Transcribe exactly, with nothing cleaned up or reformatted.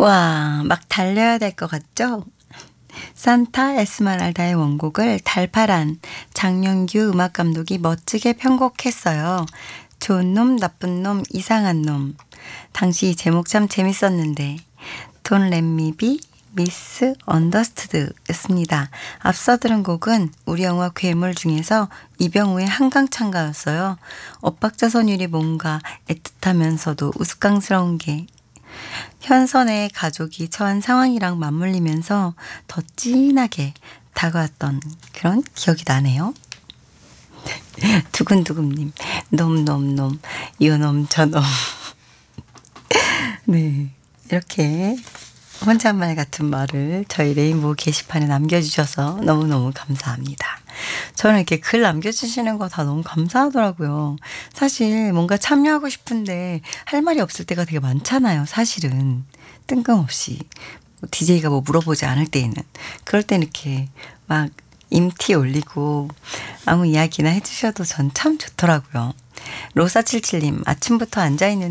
와, 막 달려야 될 것 같죠? 산타 에스메랄다의 원곡을 달파란 장영규 음악감독이 멋지게 편곡했어요. 좋은 놈, 나쁜 놈, 이상한 놈. 당시 제목 참 재밌었는데 Don't Let Me Be Misunderstood 였습니다. 앞서 들은 곡은 우리 영화 괴물 중에서 이병우의 한강창가였어요. 엇박자 선율이 뭔가 애틋하면서도 우스꽝스러운 게 현선의 가족이 처한 상황이랑 맞물리면서 더 진하게 다가왔던 그런 기억이 나네요. 두근두근님, 놈놈놈, 요놈 저놈. 네, 이렇게 혼잣말 같은 말을 저희 레인보우 게시판에 남겨주셔서 너무너무 감사합니다. 저는 이렇게 글 남겨주시는 거 다 너무 감사하더라고요. 사실 뭔가 참여하고 싶은데 할 말이 없을 때가 되게 많잖아요. 사실은 뜬금없이 디제이가 뭐 물어보지 않을 때에는 그럴 때 이렇게 막 임티 올리고 아무 이야기나 해주셔도 전 참 좋더라고요. 로사칠칠님, 아침부터 앉아있는